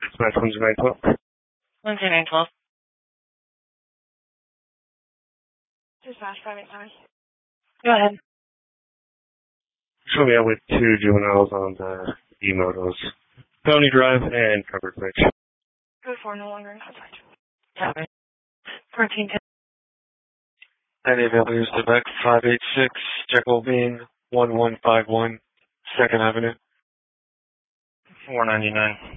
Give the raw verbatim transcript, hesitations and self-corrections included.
Dispatch one zero nine twelve. one zero nine twelve. Dispatch five eight nine. Go ahead. Show me out with two juveniles on the E-Motos. Pony Drive and Covered Bridge. Code four, no longer in contact. Copy. fourteen ten. Any available to back five eight six, Jekyll Bean, one one five one, Second Avenue. four ninety-nine.